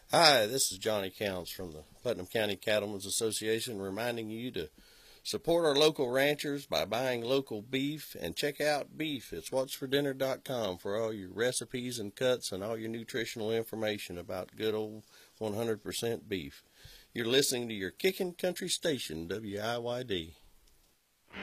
Hi, this is Johnny Counts from the Putnam County Cattlemen's Association reminding you to support our local ranchers by buying local beef and check out beef. It's whatsfordinner.com for all your recipes and cuts and all your nutritional information about good old 100% beef. You're listening to your kickin' country station, WIYD.